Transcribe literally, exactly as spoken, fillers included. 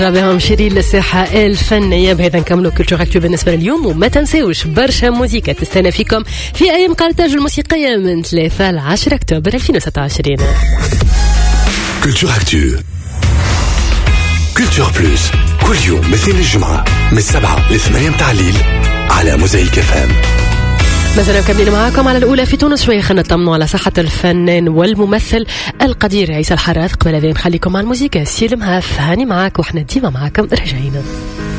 بهم شيرين للساحة الفنية. بهذا نكملوا كلتور اكتو بالنسبة لليوم، وما تنساوش برشا موسيقى تستنى فيكم في أيام قرطاج الموسيقية من ثلاثة لعشرة أكتوبر ألفين وستة وعشرين. كلتور اكتو كلتور بلوس كل يوم مثل الجمعة من السبعة للثمانية متاع الليل على موزايك اف ام. مثلا مكملين معاكم على الأولى في تونس. شوية خلينا نطمنوا على صحة الفنان والممثل القدير عيسى الحراث. قبل ذلك نخليكم مع الموسيقى. سيلم هاف هاني معاك، وإحنا ديما معاكم رجعينا.